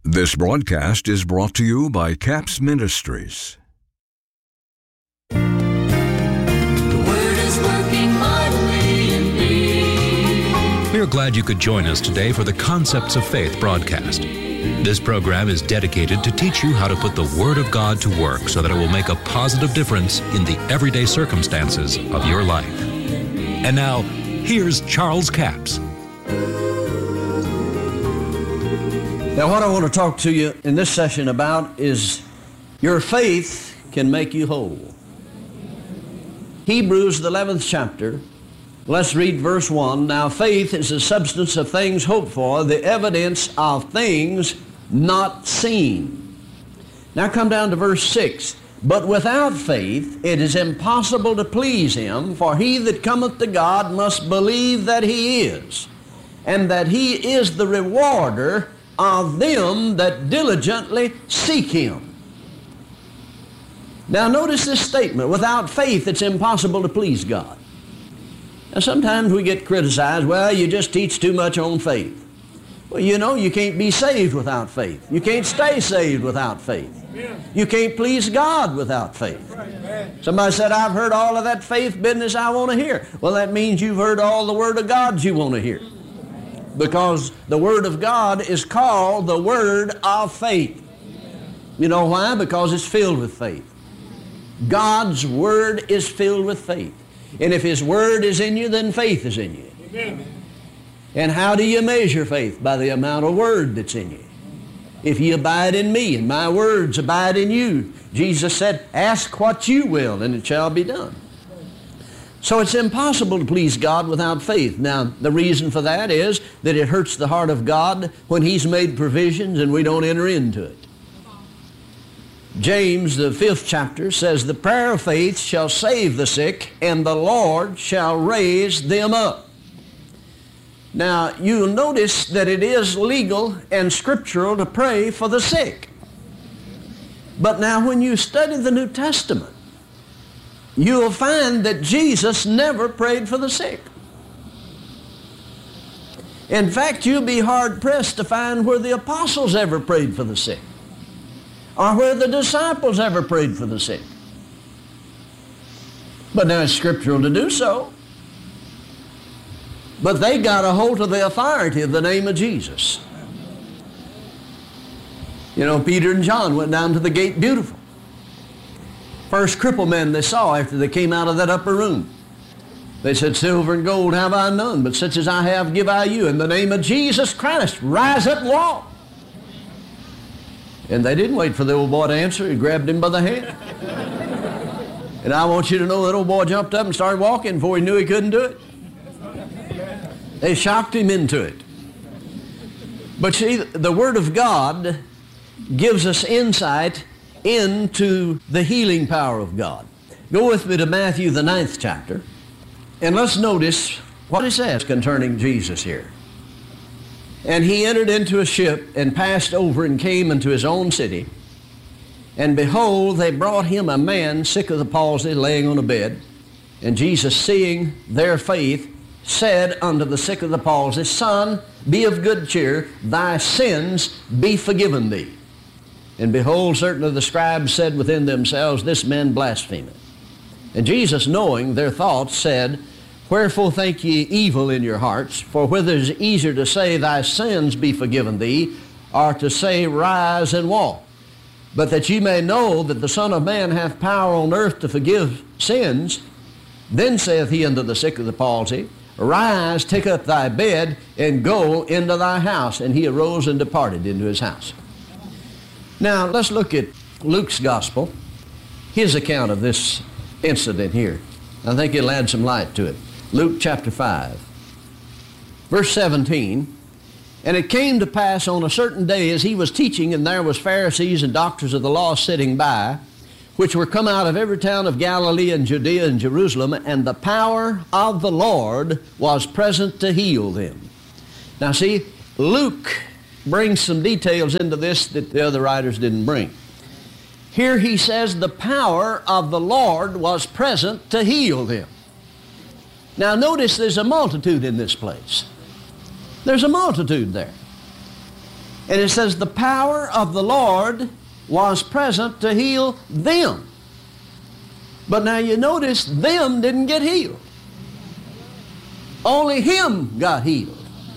This broadcast is brought to you by CAPS Ministries. The Word is working mightily in me. We are glad you could join us today for the Concepts of Faith broadcast. This program is dedicated to teach you how to put the Word of God to work so that it will make a positive difference in the everyday circumstances of your life. And now, here's Charles Capps. Now, what I want to talk to you in this session about is your faith can make you whole. Hebrews, the 11th chapter. Let's read verse 1. Now, faith is the substance of things hoped for, the evidence of things not seen. Now, come down to verse 6. But without faith it is impossible to please Him, for he that cometh to God must believe that He is, and that He is the rewarder of them that diligently seek Him. Now notice this statement, without faith it's impossible to please God. Now sometimes we get criticized, well, you just teach too much on faith. Well, you know, you can't be saved without faith. You can't stay saved without faith. You can't please God without faith. Somebody said, I've heard all of that faith business I want to hear. Well, that means you've heard all the Word of God you want to hear. Because the Word of God is called the Word of faith. You know why? Because it's filled with faith. God's Word is filled with faith. And if His Word is in you, then faith is in you. Amen. And how do you measure faith? By the amount of Word that's in you. If ye abide in me, and my words abide in you, Jesus said, ask what you will, and it shall be done. So it's impossible to please God without faith. Now, the reason for that is that it hurts the heart of God when He's made provisions and we don't enter into it. James, the 5th chapter, says, the prayer of faith shall save the sick, and the Lord shall raise them up. Now, you'll notice that it is legal and scriptural to pray for the sick. But now when you study the New Testament, you'll find that Jesus never prayed for the sick. In fact, you'll be hard-pressed to find where the apostles ever prayed for the sick, or where the disciples ever prayed for the sick. But now it's scriptural to do so. But they got a hold of the authority of the name of Jesus. You know, Peter and John went down to the gate beautiful. First crippled men they saw after they came out of that upper room. They said, silver and gold have I none, but such as I have give I you. In the name of Jesus Christ, rise up and walk. And they didn't wait for the old boy to answer. He grabbed him by the hand. And I want you to know that old boy jumped up and started walking before he knew he couldn't do it. They shocked him into it. But see, the Word of God gives us insight into the healing power of God. Go with me to Matthew, the 9th chapter, and let's notice what it says concerning Jesus here. And he entered into a ship and passed over and came into his own city. And behold, they brought him a man sick of the palsy, laying on a bed. And Jesus, seeing their faith, said unto the sick of the palsy, Son, be of good cheer, thy sins be forgiven thee. And behold, certain of the scribes said within themselves, This man blasphemeth. And Jesus, knowing their thoughts, said, Wherefore think ye evil in your hearts? For whether it is easier to say, Thy sins be forgiven thee, or to say, Rise and walk. But that ye may know that the Son of Man hath power on earth to forgive sins, then saith he unto the sick of the palsy, Arise, take up thy bed, and go into thy house. And he arose and departed into his house. Now, let's look at Luke's gospel, his account of this incident here. I think it'll add some light to it. Luke chapter 5, verse 17. And it came to pass on a certain day as he was teaching, and there was Pharisees and doctors of the law sitting by, which were come out of every town of Galilee and Judea and Jerusalem, and the power of the Lord was present to heal them. Now see, Luke brings some details into this that the other writers didn't bring. Here he says the power of the Lord was present to heal them. Now notice there's a multitude in this place. There's a multitude there. And it says the power of the Lord was present to heal them. But now you notice them didn't get healed. Only him got healed.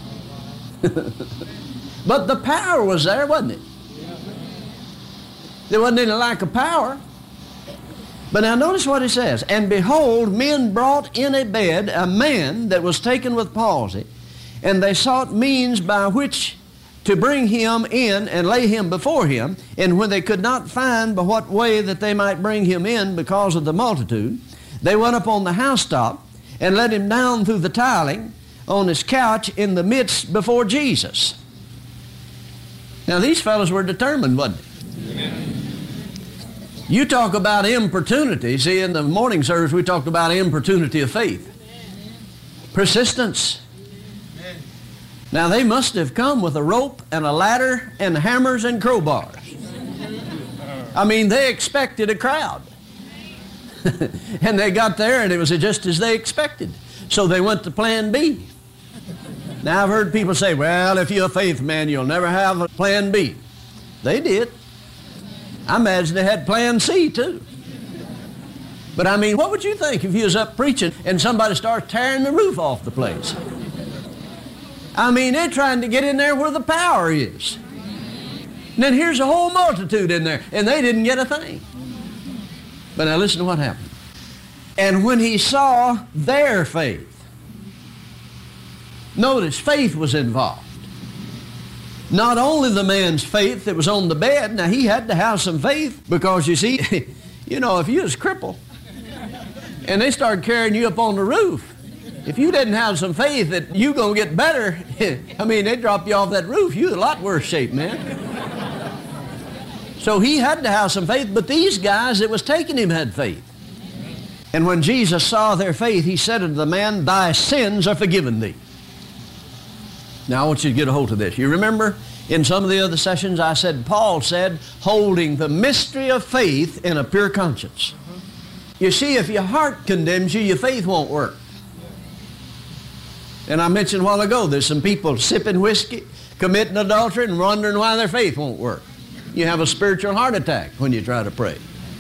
But the power was there, wasn't it? There wasn't any lack of power. But now notice what it says. And behold, men brought in a bed a man that was taken with palsy, and they sought means by which to bring him in and lay him before him. And when they could not find by what way that they might bring him in because of the multitude, they went up on the housetop and let him down through the tiling on his couch in the midst before Jesus. Now these fellows were determined, wasn't it? Amen. You talk about importunity. See, in the morning service we talked about importunity of faith. Persistence. Now they must have come with a rope and a ladder and hammers and crowbars. I mean, they expected a crowd. And they got there and it was just as they expected. So they went to plan B. Now I've heard people say, well, if you're a faith man, you'll never have a plan B. They did. I imagine they had plan C too. But I mean, what would you think if you was up preaching and somebody starts tearing the roof off the place? I mean, they're trying to get in there where the power is. And then here's a whole multitude in there, and they didn't get a thing. But now listen to what happened. And when he saw their faith, notice faith was involved. Not only the man's faith that was on the bed, now he had to have some faith because you see, you know, if you was crippled and they started carrying you up on the roof, if you didn't have some faith that you going to get better, I mean, they drop you off that roof, you're in a lot worse shape, man. So he had to have some faith, but these guys that was taking him had faith. And when Jesus saw their faith, he said unto the man, thy sins are forgiven thee. Now I want you to get a hold of this. You remember in some of the other sessions I said, Paul said, holding the mystery of faith in a pure conscience. You see, if your heart condemns you, your faith won't work. And I mentioned a while ago, there's some people sipping whiskey, committing adultery, and wondering why their faith won't work. You have a spiritual heart attack when you try to pray.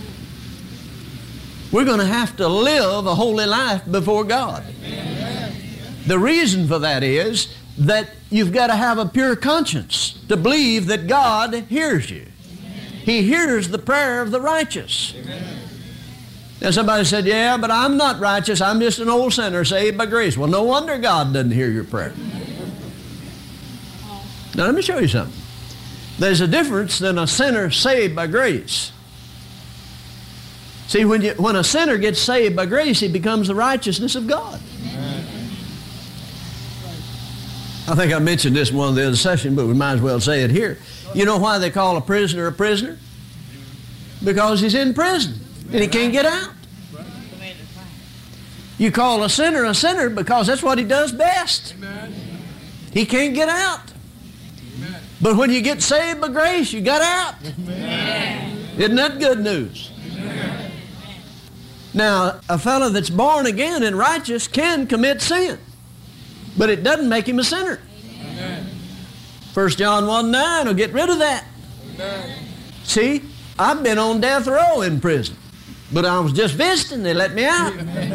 We're going to have to live a holy life before God. Amen. The reason for that is that you've got to have a pure conscience to believe that God hears you. He hears the prayer of the righteous. Amen. Now somebody said, yeah, but I'm not righteous. I'm just an old sinner saved by grace. Well, no wonder God doesn't hear your prayer. Now let me show you something. There's a difference than a sinner saved by grace. See, when a sinner gets saved by grace, he becomes the righteousness of God. I think I mentioned this in one of the other sessions, but we might as well say it here. You know why they call a prisoner a prisoner? Because he's in prison and he can't get out. You call a sinner because that's what he does best. He can't get out. But when you get saved by grace, you got out. Isn't that good news? Now, a fellow that's born again and righteous can commit sin, but it doesn't make him a sinner. 1 John 1:9 will get rid of that. See, I've been on death row in prison, but I was just visiting. They let me out.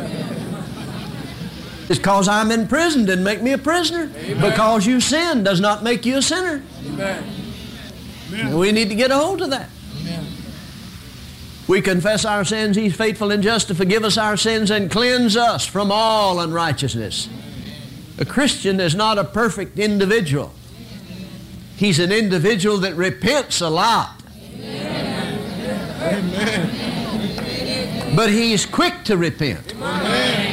It's because I'm in prison didn't make me a prisoner. Amen. Because you sin does not make you a sinner. Amen. Amen. We need to get a hold of that. Amen. We confess our sins. He's faithful and just to forgive us our sins and cleanse us from all unrighteousness. A Christian is not a perfect individual. He's an individual that repents a lot. Amen. But he's quick to repent. Amen.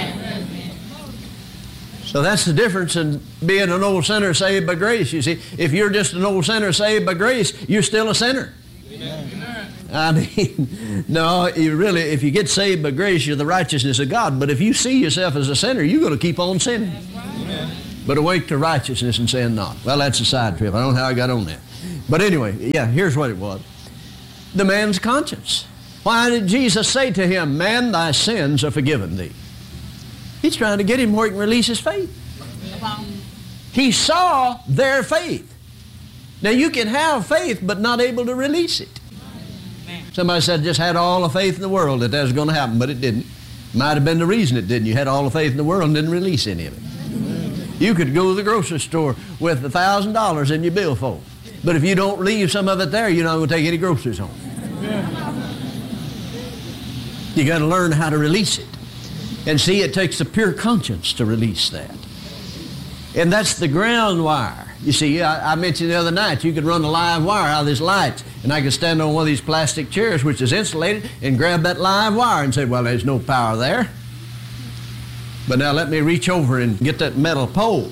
So that's the difference in being an old sinner saved by grace. You see, if you're just an old sinner saved by grace, you're still a sinner. Amen. I mean, no, you really, if you get saved by grace, you're the righteousness of God. But if you see yourself as a sinner, you're going to keep on sinning. Amen. But awake to righteousness and sin not. Well, that's a side trip. I don't know how I got on that. But anyway, yeah, here's what it was. The man's conscience. Why did Jesus say to him, man, thy sins are forgiven thee? He's trying to get him where he can release his faith. He saw their faith. Now, you can have faith, but not able to release it. Somebody said, just had all the faith in the world that was going to happen, but it didn't. Might have been the reason it didn't. You had all the faith in the world and didn't release any of it. You could go to the grocery store with $1,000 in your billfold, but if you don't leave some of it there, you're not going to take any groceries home. You got to learn how to release it. And see, it takes a pure conscience to release that. And that's the ground wire. You see, I mentioned the other night, you could run a live wire out of these lights, and I could stand on one of these plastic chairs, which is insulated, and grab that live wire and say, well, there's no power there. But now let me reach over and get that metal pole.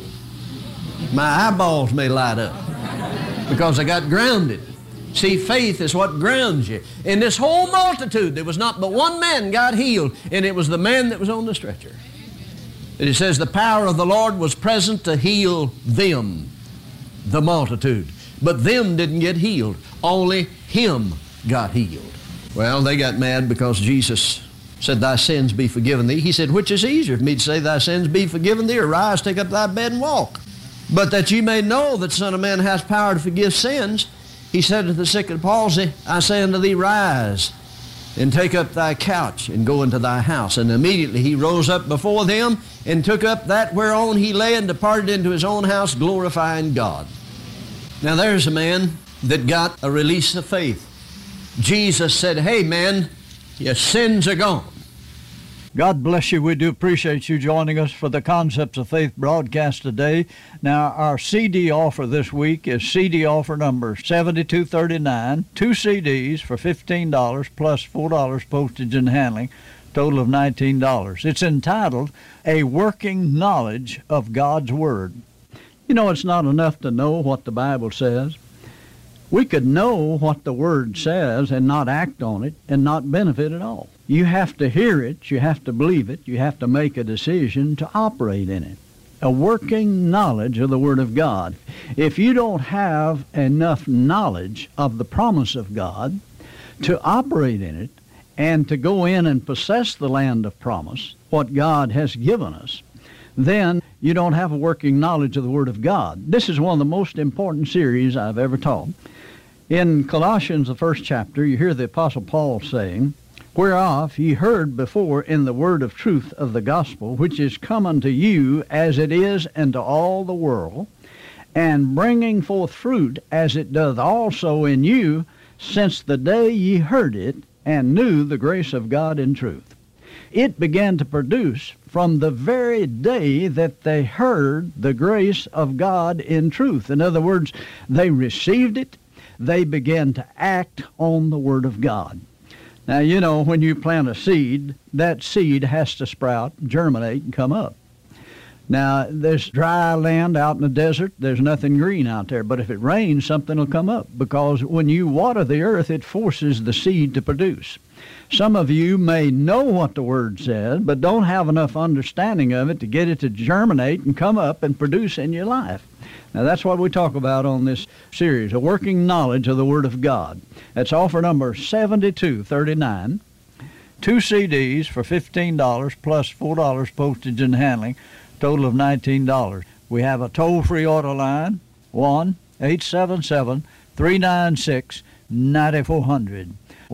My eyeballs may light up because I got grounded. See, faith is what grounds you. In this whole multitude, there was not but one man got healed, and it was the man that was on the stretcher. And it says the power of the Lord was present to heal them, the multitude. But them didn't get healed. Only him got healed. Well, they got mad because Jesus said, thy sins be forgiven thee. He said, which is easier for me to say, thy sins be forgiven thee, or rise, take up thy bed and walk? But that you may know that the Son of Man has power to forgive sins, he said to the sick of palsy, I say unto thee, rise, and take up thy couch, and go into thy house. And immediately he rose up before them, and took up that whereon he lay, and departed into his own house, glorifying God. Now there's a man that got a release of faith. Jesus said, hey man, your sins are gone. God bless you. We do appreciate you joining us for the Concepts of Faith broadcast today. Now, our CD offer this week is CD offer number 7239, 2 CDs for $15 plus $4 postage and handling, total of $19. It's entitled, A Working Knowledge of God's Word. You know, it's not enough to know what the Bible says. We could know what the Word says and not act on it and not benefit at all. You have to hear it, you have to believe it, you have to make a decision to operate in it. A working knowledge of the Word of God. If you don't have enough knowledge of the promise of God to operate in it and to go in and possess the land of promise, what God has given us, then you don't have a working knowledge of the Word of God. This is one of the most important series I've ever taught. In Colossians, the 1st chapter, you hear the Apostle Paul saying, whereof ye heard before in the word of truth of the gospel, which is come unto you as it is unto all the world, and bringing forth fruit as it doth also in you, since the day ye heard it, and knew the grace of God in truth. It began to produce from the very day that they heard the grace of God in truth. In other words, they received it, they began to act on the Word of God. Now, you know, when you plant a seed, that seed has to sprout, germinate, and come up. Now, there's dry land out in the desert. There's nothing green out there. But if it rains, something will come up, because when you water the earth, it forces the seed to produce. Some of you may know what the Word says, but don't have enough understanding of it to get it to germinate and come up and produce in your life. Now, that's what we talk about on this series, a working knowledge of the Word of God. That's offer number 7239, 2 CDs for $15 plus $4 postage and handling, total of $19. We have a toll-free order line, 1-877-396-9400,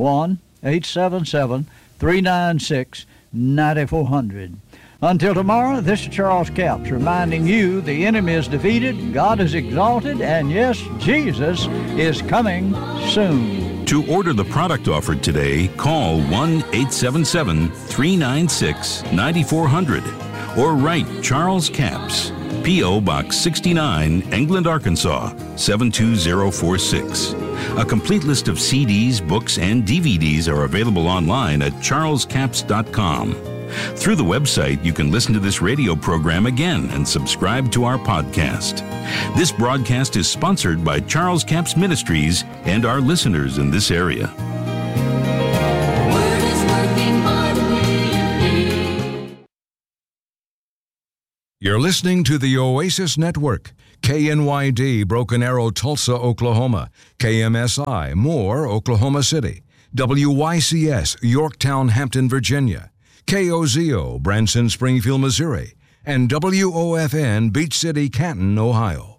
1-877-396-9400. Until tomorrow, this is Charles Capps reminding you the enemy is defeated, God is exalted, and yes, Jesus is coming soon. To order the product offered today, call 1-877-396-9400 or write Charles Capps, P.O. Box 69, England, Arkansas, 72046. A complete list of CDs, books, and DVDs are available online at charlescapps.com. Through the website, you can listen to this radio program again and subscribe to our podcast. This broadcast is sponsored by Charles Capps Ministries and our listeners in this area. Word is working mightily in me. You're listening to the Oasis Network. KNYD, Broken Arrow, Tulsa, Oklahoma. KMSI, Moore, Oklahoma City. WYCS, Yorktown, Hampton, Virginia. KOZO, Branson, Springfield, Missouri. And WOFN, Beach City, Canton, Ohio.